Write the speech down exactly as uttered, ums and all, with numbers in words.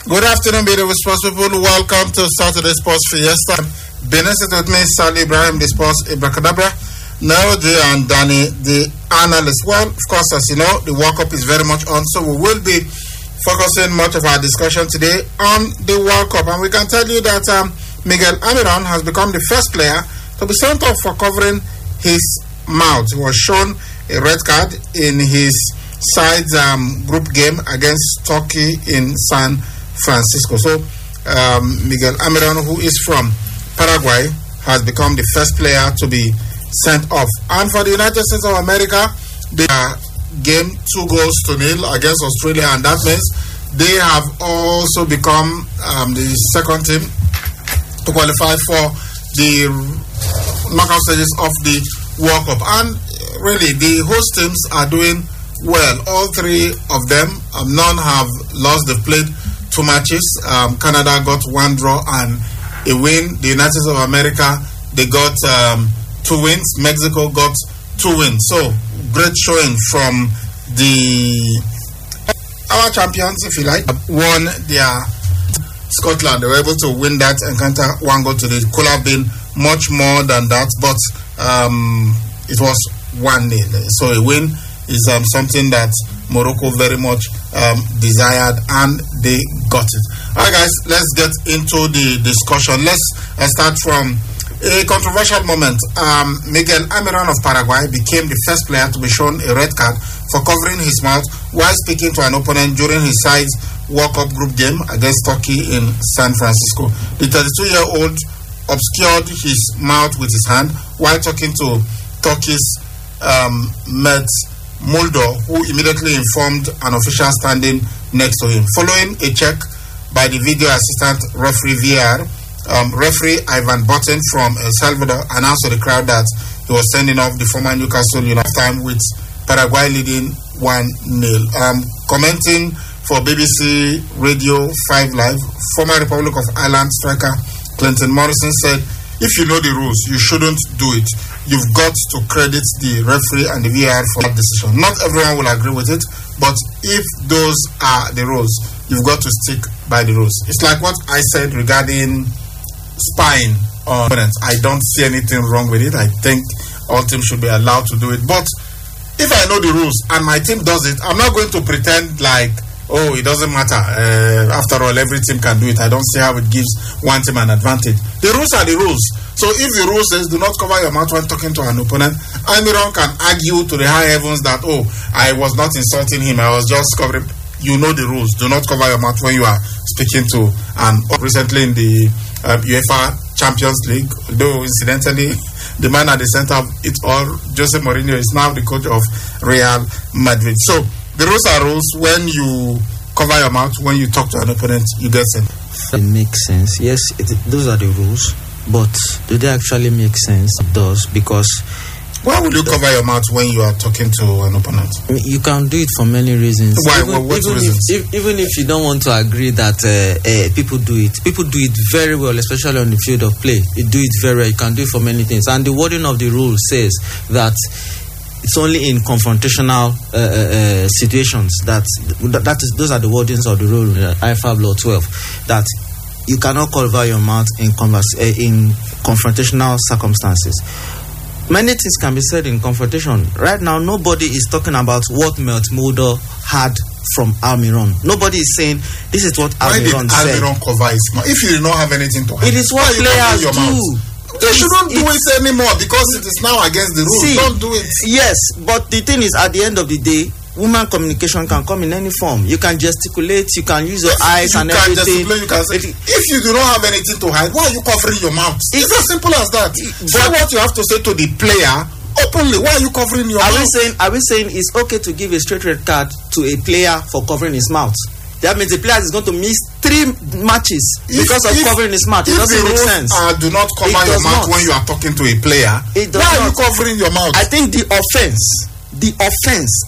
Good afternoon, beautiful sports people. Welcome to Saturday Sports Fiesta. Benesit with me, Sally Ibrahim, the sports Ibracadabra. Now, Jay and Danny, the analyst. Well, of course, as you know, the World Cup is very much on, so we will be focusing much of our discussion today on the World Cup. And we can tell you that um, Miguel Almiron has become the first player to be sent off for covering his mouth. He was shown a red card in his side's um, group game against Turkey in San Francisco. So, um, Miguel Almiron, who is from Paraguay, has become the first player to be sent off. And for the United States of America, they are game two goals to nil against Australia, and that means they have also become um, the second team to qualify for the knockout stages of the World Cup. And really, the host teams are doing well. All three of them, um, none have lost. They've played two matches. Um, Canada got one draw and a win. The United States of America, they got um, two wins. Mexico got two wins. So, great showing from the our champions, if you like, won their Scotland. They were able to win that encounter one goal to the. Could have been much more than that, but um, it was one nil. So a win is um, something that Morocco very much um, desired, and they got it. All right, guys, let's get into the discussion. Let's uh, start from a controversial moment. Um, Miguel Almiron of Paraguay became the first player to be shown a red card for covering his mouth while speaking to an opponent during his side's World Cup group game against Turkey in San Francisco. The thirty-two-year-old obscured his mouth with his hand while talking to Turkey's um, Mert Mulder, who immediately informed an official standing next to him. Following a check by the video assistant referee V A R, um, referee Ivan Botten from El Salvador announced to the crowd that he was sending off the former Newcastle United time with Paraguay leading one nil. Um, commenting for B B C Radio five Live, former Republic of Ireland striker Clinton Morrison said, "If you know the rules, you shouldn't do it. You've got to credit the referee and the V A R for that decision. Not everyone will agree with it, but if those are the rules, you've got to stick by the rules." It's like what I said regarding spying on opponents. I don't see anything wrong with it. I think all teams should be allowed to do it. But if I know the rules and my team does it, I'm not going to pretend like, oh, it doesn't matter. Uh, after all, every team can do it. I don't see how it gives one team an advantage. The rules are the rules. So if the rule says do not cover your mouth when talking to an opponent, Almiron can argue to the high heavens that, oh, I was not insulting him. I was just covering. You know the rules. Do not cover your mouth when you are speaking to. And recently in the uh, UEFA Champions League, though incidentally, the man at the center of it all, Jose Mourinho, is now the coach of Real Madrid. So the rules are rules. When you cover your mouth, when you talk to an opponent, you get sent. It makes sense. Yes, it, those are the rules. But do they actually make sense? It does, because... Why would you cover your mouth when you are talking to an opponent? You can do it for many reasons. Why? Even, Well, what even reasons? If, if, even if you don't want to agree that uh, uh, people do it, people do it very well, especially on the field of play. You do it very well. You can do it for many things. And the wording of the rule says that it's only in confrontational uh, uh, situations that, that is, those are the wordings of the rule, uh, I F A B Law twelve, that you cannot cover your mouth in converse, uh, in confrontational circumstances. Many things can be said in confrontation. Right now, nobody is talking about what Mert Mulder had from Almiron. Nobody is saying this is what Almiron said. Why did Almiron cover his mouth? If you did not have anything to hide, it is what players do. Mouth? They shouldn't do it anymore because it is now against the rules. See, don't do it. Yes, but the thing is, at the end of the day, woman communication can come in any form. You can gesticulate, you can use your if eyes you and can everything. You can say, if you do not have anything to hide, why are you covering your mouth? It's, it's as simple as that. Say what you have to say to the player openly. Why are you covering your are mouth? We saying, are we saying it's okay to give a straight red card to a player for covering his mouth? That means the player is going to miss three matches if, because of if, covering his mouth. It doesn't make sense. Uh, do not cover it your mouth not. when you are talking to a player. It does Why not. are you covering your mouth? I think the offense, the offense